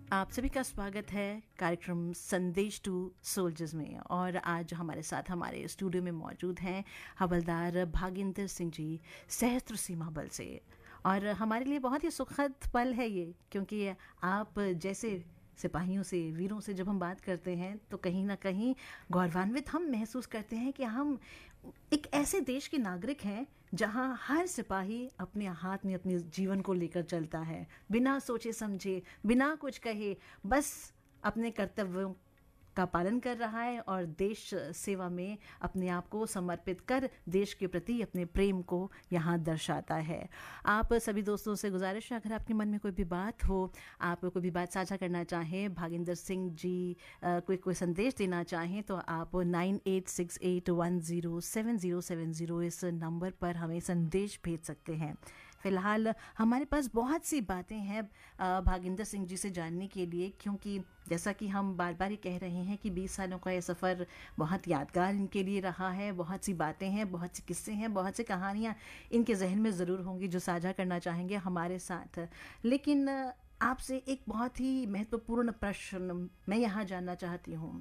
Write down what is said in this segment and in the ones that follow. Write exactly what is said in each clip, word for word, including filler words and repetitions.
आप सभी का स्वागत है कार्यक्रम संदेश टू सोल्जर्स में। और आज हमारे साथ हमारे स्टूडियो में मौजूद हैं हवलदार भागेंद्र सिंह जी, सशस्त्र सीमा बल से। और हमारे लिए बहुत ही सुखद पल है ये, क्योंकि आप जैसे सिपाहियों से, वीरों से जब हम बात करते हैं तो कहीं ना कहीं गौरवान्वित हम महसूस करते हैं कि हम एक ऐसे देश के नागरिक हैं जहां हर सिपाही अपने हाथ में अपने जीवन को लेकर चलता है, बिना सोचे समझे, बिना कुछ कहे, बस अपने कर्तव्यों का पालन कर रहा है और देश सेवा में अपने आप को समर्पित कर देश के प्रति अपने प्रेम को यहाँ दर्शाता है। आप सभी दोस्तों से गुजारिश है, अगर आपके मन में कोई भी बात हो, आप कोई भी बात साझा करना चाहें, भागेंद्र सिंह जी आ, कोई कोई संदेश देना चाहें, तो आप nine eight six eight one zero seven zero seven zero इस नंबर पर हमें संदेश भेज सकते हैं। फिलहाल हमारे पास बहुत सी बातें हैं भागेंद्र सिंह जी से जानने के लिए, क्योंकि जैसा कि हम बार बार ही कह रहे हैं कि बीस सालों का ये सफ़र बहुत यादगार इनके लिए रहा है। बहुत सी बातें हैं, बहुत से किस्से हैं, बहुत सी कहानियाँ इनके जहन में ज़रूर होंगी जो साझा करना चाहेंगे हमारे साथ। लेकिन आपसे एक बहुत ही महत्वपूर्ण प्रश्न मैं यहाँ जानना चाहती हूँ।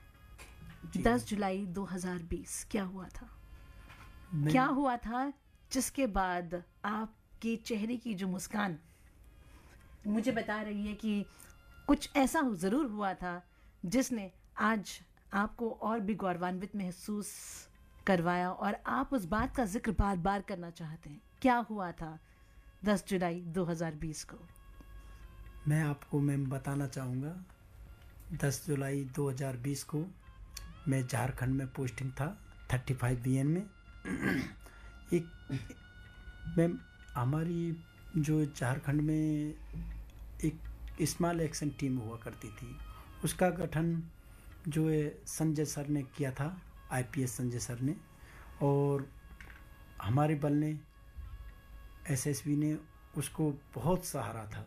दस जुलाई दो हज़ार बीस क्या हुआ था? क्या हुआ था जिसके बाद आपके चेहरे की जो मुस्कान मुझे बता रही है कि कुछ ऐसा ज़रूर हुआ था जिसने आज आपको और भी गौरवान्वित महसूस करवाया और आप उस बात का जिक्र बार बार करना चाहते हैं। क्या हुआ था दस जुलाई दो हज़ार बीस को? मैं आपको मैम बताना चाहूँगा, दस जुलाई दो हज़ार बीस को मैं झारखंड में पोस्टिंग था पैंतीस बी एन में। एक मैम हमारी जो झारखंड में एक स्मॉल एक्शन टीम हुआ करती थी, उसका गठन जो है संजय सर ने किया था, I P S Sanjay sir ने, और हमारे बल ने, एस एस बी ने उसको बहुत सहारा था।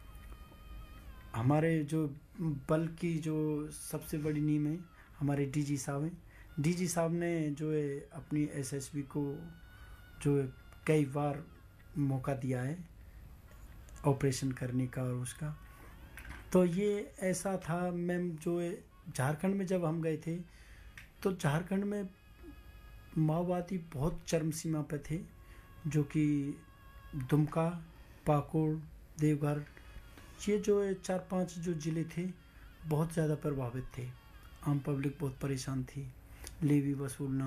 हमारे जो बल की जो सबसे बड़ी नींव है हमारे डी जी साहब हैं। डी जी साहब ने जो है अपनी एस एस बी को जो है कई बार मौका दिया है ऑपरेशन करने का और उसका। तो ये ऐसा था मैम, जो है झारखंड में जब हम गए थे तो झारखंड में माओवादी बहुत चरम सीमा पे थे, जो कि दुमका, पाकुड़, देवघर, ये जो है चार पांच जो ज़िले थे बहुत ज़्यादा प्रभावित थे। आम पब्लिक बहुत परेशान थी, लेवी वसूलना,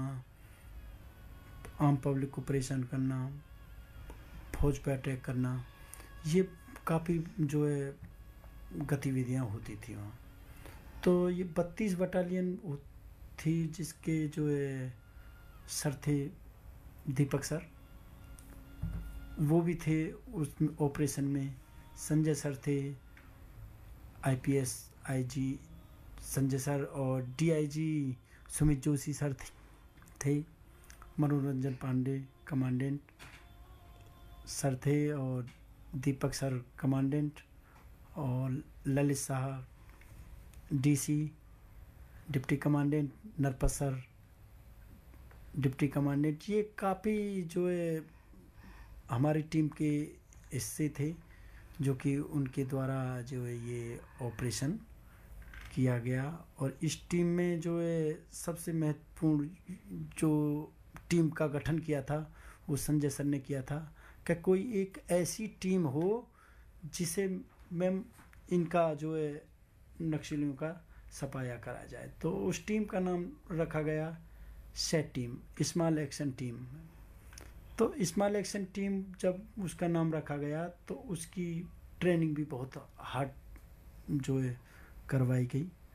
आम पब्लिक को परेशान करना, फौज पे अटैक करना, ये काफ़ी जो है गतिविधियां होती थी वहाँ। तो ये बत्तीस बटालियन थी जिसके जो है सर थे दीपक सर, वो भी थे उस ऑपरेशन में। संजय सर थे, I P S I ji Sanjay sir, और D I ji Sumit Joshi sir थे, थे। मनोरंजन पांडे कमांडेंट सर थे, और दीपक सर कमांडेंट, और Lalit Shah DC deputy commandant, Narpat sir deputy commandant. ये काफ़ी जो है हमारी टीम के हिस्से थे, जो कि उनके द्वारा जो है ये ऑपरेशन किया गया। और इस टीम में जो है सबसे महत्वपूर्ण जो टीम का गठन किया था वो संजय सर ने किया था कि कोई एक ऐसी टीम हो जिसे मैम इनका जो है नक्सलियों का सफाया करा जाए। तो उस टीम का नाम रखा गया set team, small action team. तो स्मॉल एक्शन टीम जब उसका नाम रखा गया तो उसकी ट्रेनिंग भी बहुत हार्ड जो है करवाई गई।